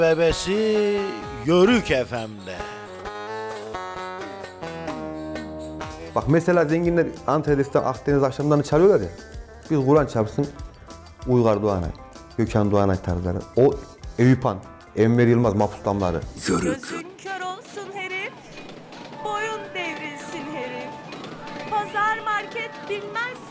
Bebesi Yörük FM'de. Bak mesela zenginler Antalya'da Akdeniz akşamlarını çalıyorlar ya. Biz Kur'an çarpsın Uygar Doğanay, Gökhan Doğanay tarzları. O Eyüphan, Enver Yılmaz, Mahpus Damları. Yörük. Gözün kör olsun herif, boyun devrilsin herif. Pazar market bilmez